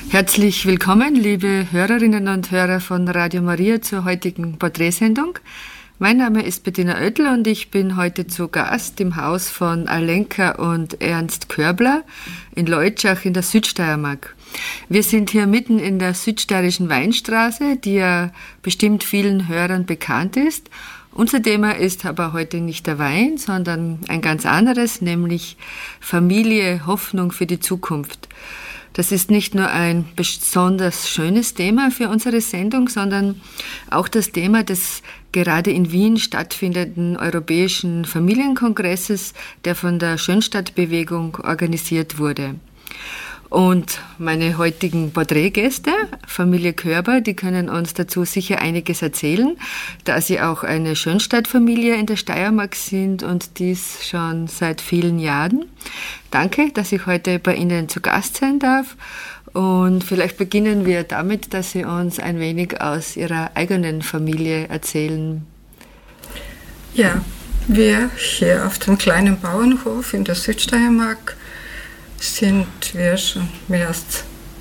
Herzlich willkommen, liebe Hörerinnen und Hörer von Radio Maria zur heutigen Porträtsendung. Mein Name ist Bettina Oettel und ich bin heute zu Gast im Haus von Alenka und Ernst Körbler in Leutschach in der Südsteiermark. Wir sind hier mitten in der südsteirischen Weinstraße, die ja bestimmt vielen Hörern bekannt ist. Unser Thema ist aber heute nicht der Wein, sondern ein ganz anderes, nämlich Familie, Hoffnung für die Zukunft. Das ist nicht nur ein besonders schönes Thema für unsere Sendung, sondern auch das Thema des gerade in Wien stattfindenden Europäischen Familienkongresses, der von der Schönstadtbewegung organisiert wurde. Und meine heutigen Porträtgäste, Familie Körber, die können uns dazu sicher einiges erzählen, da sie auch eine Schönstadtfamilie in der Steiermark sind und dies schon seit vielen Jahren. Danke, dass ich heute bei Ihnen zu Gast sein darf. Und vielleicht beginnen wir damit, dass Sie uns ein wenig aus Ihrer eigenen Familie erzählen. Ja, wir hier auf dem kleinen Bauernhof in der Südsteiermark sind wir schon mehr als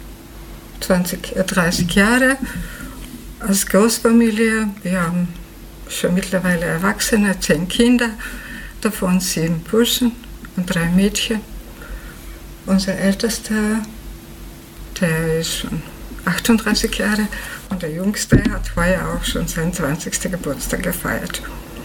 30 Jahre als Großfamilie. Wir haben schon mittlerweile Erwachsene, 10 Kinder, davon 7 Burschen und 3 Mädchen. Unser Ältester, der ist schon 38 Jahre und der Jüngste hat heuer auch schon seinen 20. Geburtstag gefeiert.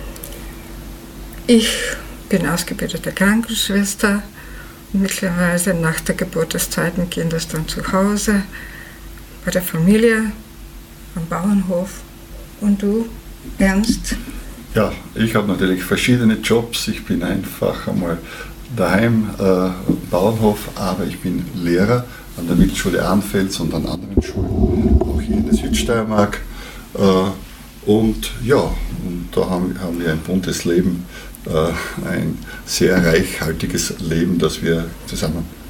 Ich bin ausgebildete Krankenschwester. Mittlerweile nach der Geburt des zweiten Kindes dann zu Hause, bei der Familie, am Bauernhof. Und du, Ernst? Ja, ich habe natürlich verschiedene Jobs. Ich bin einfach einmal daheim, Bauernhof, aber ich bin Lehrer an der Mittelschule Arnfels und an anderen Schulen, auch hier in der Südsteiermark. Und da haben wir ein buntes Leben. Ein sehr reichhaltiges Leben, das wir zusammen